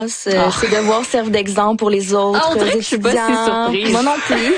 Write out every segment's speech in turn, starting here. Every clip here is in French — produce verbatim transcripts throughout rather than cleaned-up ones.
Euh, oh. C'est devoir servir d'exemple pour les autres. Ah, on dirait que je suis pas si surprise. Moi non plus.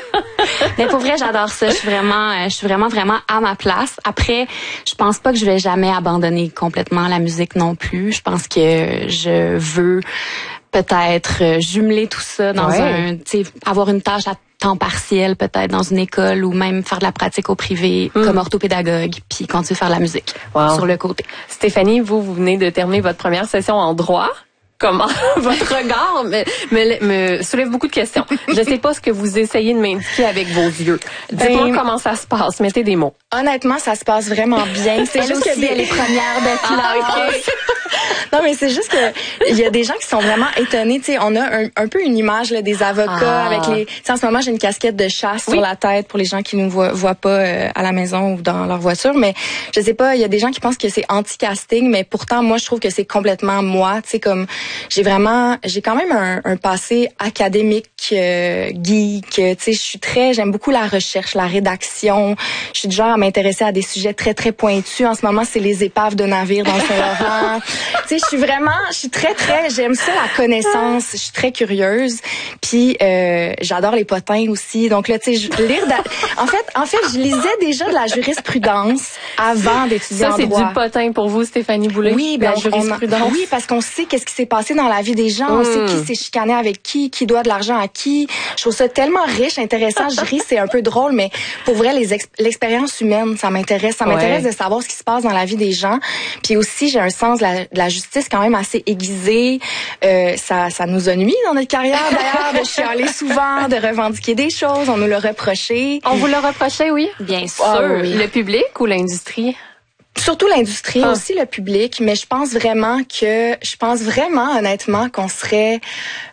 Mais pour vrai, j'adore ça. Je suis vraiment, euh, je suis vraiment, vraiment à ma place. Après, je pense pas que je vais jamais abandonner complètement la musique non plus. Je pense que je veux peut-être euh, jumeler tout ça dans ouais. un, tu sais, avoir une tâche à temps partiel peut-être dans une école ou même faire de la pratique au privé mm. comme orthopédagogue puis continuer à faire de la musique wow. sur le côté. Stéphanie, vous, vous venez de terminer votre première session en droit. Comment votre regard me, me, me soulève beaucoup de questions. Je sais pas ce que vous essayez de m'indiquer avec vos yeux. Dites-moi ben, comment ça se passe. Mettez des mots. Honnêtement, ça se passe vraiment bien. C'est juste aussi, que des... elle est première d'être là. Ah, okay. Non, mais c'est juste que il y a des gens qui sont vraiment étonnés. Tu sais, on a un, un peu une image là, des avocats ah. avec les. Tu sais, en ce moment, j'ai une casquette de chasse oui. sur la tête pour les gens qui nous voient, voient pas euh, à la maison ou dans leur voiture. Mais je sais pas, il y a des gens qui pensent que c'est anti-casting, mais pourtant, moi, je trouve que c'est complètement moi. Tu sais, comme j'ai vraiment, j'ai quand même un, un passé académique, euh, geek. Tu sais, je suis très, j'aime beaucoup la recherche, la rédaction. Je suis du genre à m'intéresser à des sujets très très pointus. En ce moment, c'est les épaves de navires dans le Saint-Laurent. Tu sais, je suis vraiment, je suis très très, j'aime ça la connaissance. Je suis très curieuse. Puis euh, j'adore les potins aussi. Donc là, tu sais, lire. En fait, en fait, je lisais déjà de la jurisprudence avant d'étudier en droit. Ça, c'est du potin pour vous, Stéphanie Boulay. Oui, ben, la jurisprudence. On, oui, parce qu'on sait qu'est-ce qui s'est passé dans la vie des gens. Mm. On sait qui s'est chicané avec qui, qui doit de l'argent à qui. Je trouve ça tellement riche, intéressant. Je ris, c'est un peu drôle, mais pour vrai, les ex- l'expérience humaine, ça m'intéresse. Ça m'intéresse ouais. de savoir ce qui se passe dans la vie des gens. Puis aussi, j'ai un sens de la, de la justice quand même assez aiguisé. Euh, ça, ça nous a nuit dans notre carrière d'ailleurs, de chialer souvent, de revendiquer des choses. On nous l'a reproché. On vous l'a reproché, oui? Bien sûr. Oh, oui. Le public ou l'industrie? Surtout l'industrie, ah. aussi le public, mais je pense vraiment que, je pense vraiment honnêtement qu'on serait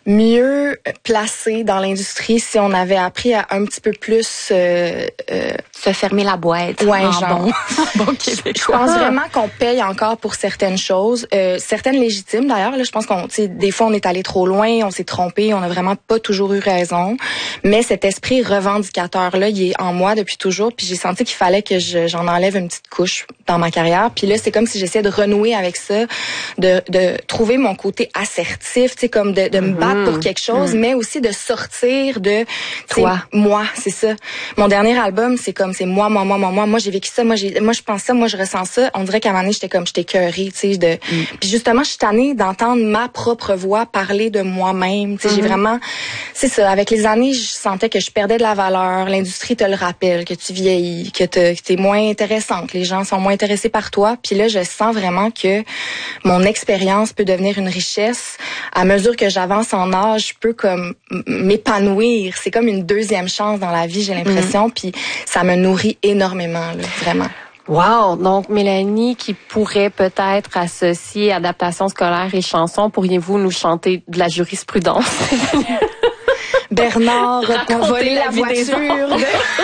mieux placé dans l'industrie si on avait appris à un petit peu plus euh, euh, se fermer la boîte. Ouais, en genre. Bon, bon je pense vraiment qu'on paye encore pour certaines choses, euh, certaines légitimes d'ailleurs. Là, je pense qu'on, tu sais, des fois on est allé trop loin, on s'est trompé, on n'a vraiment pas toujours eu raison. Mais cet esprit revendicateur là, il est en moi depuis toujours. Puis j'ai senti qu'il fallait que je, j'en enlève une petite couche dans ma carrière. Puis là, c'est comme si j'essayais de renouer avec ça, de, de trouver mon côté assertif, tu sais, comme de, de me battre pour quelque chose, mmh. mais aussi de sortir de toi. Moi, c'est ça. Mon dernier album, c'est comme c'est moi, moi, moi, moi, moi. Moi, j'ai vécu ça. Moi, j'ai, moi, je pense ça. Moi, je ressens ça. On dirait qu'à un moment donné, j'étais comme, j'étais écœurée, tu sais. De... Mmh. Puis justement, je suis tannée d'entendre ma propre voix parler de moi-même. Tu sais, mmh. j'ai vraiment, c'est ça. Avec les années, je sentais que je perdais de la valeur. L'industrie te le rappelle, que tu vieillis, que, te, que t'es moins intéressante. Les gens sont moins intéressés par toi. Puis là, je sens vraiment que mon expérience peut devenir une richesse. À mesure que j'avance en âge, je peux comme m'épanouir. C'est comme une deuxième chance dans la vie, j'ai l'impression. Mmh. Puis ça me nourrit énormément, là, vraiment. Wow! Donc, Mélanie, qui pourrait peut-être associer adaptation scolaire et chanson, pourriez-vous nous chanter de la jurisprudence? Bernard, on volait la, la voiture.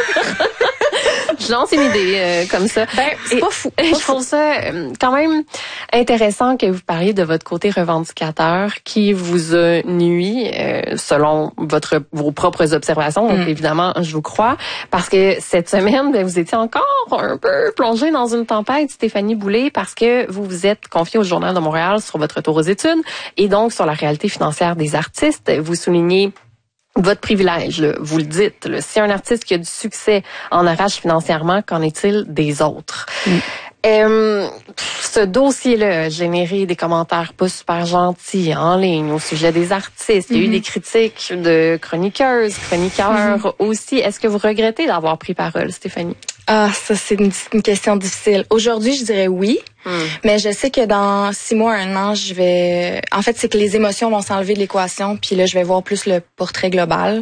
Je lance une idée euh, comme ça. Ben, c'est pas fou. Pas je fou. trouve ça euh, quand même intéressant que vous parliez de votre côté revendicateur qui vous a nui euh, selon votre vos propres observations. Donc, mm. évidemment, je vous crois. Parce que cette semaine, ben, vous étiez encore un peu plongée dans une tempête, Stéphanie Boulay, parce que vous vous êtes confiée au Journal de Montréal sur votre retour aux études et donc sur la réalité financière des artistes. Vous soulignez votre privilège, là, vous le dites. Là, si un artiste qui a du succès en arrache financièrement, qu'en est-il des autres? Mm. Euh, ce dossier-là a généré des commentaires pas super gentils en ligne au sujet des artistes. Il y a mm-hmm. eu des critiques de chroniqueuses, chroniqueurs mm-hmm. aussi. Est-ce que vous regrettez d'avoir pris parole, Stéphanie? Ah, ça, c'est une, une question difficile. Aujourd'hui, je dirais oui. Hmm. Mais je sais que dans six mois, un an, je vais... En fait, c'est que les émotions vont s'enlever de l'équation, puis là, je vais voir plus le portrait global.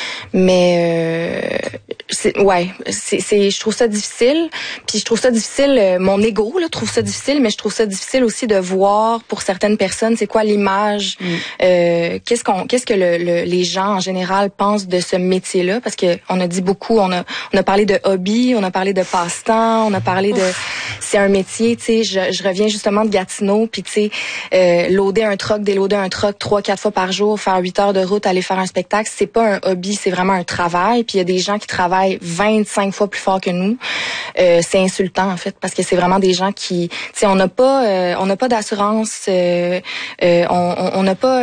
Mais, euh, c'est, ouais, c'est, c'est, je trouve ça difficile. Puis je trouve ça difficile, euh, mon ego, là, trouve ça difficile, mais je trouve ça difficile aussi de voir, pour certaines personnes, c'est quoi l'image, hmm. euh, qu'est-ce qu'on, qu'est-ce que le, le, les gens, en général, pensent de ce métier-là. Parce que on a dit beaucoup, on a, on a parlé de hobby, on a parlé de passe-temps, on a parlé de... C'est un métier, tu sais, je, je reviens justement de Gatineau, puis tu sais, euh, loader un truck, déloader un truck trois, quatre fois par jour, faire huit heures de route, aller faire un spectacle, c'est pas un hobby, c'est vraiment un travail. Puis il y a des gens qui travaillent vingt-cinq fois plus fort que nous. Euh, c'est insultant, en fait, parce que c'est vraiment des gens qui... Tu sais, on n'a pas, euh, on n'a pas d'assurance, euh, euh, on n'a pas...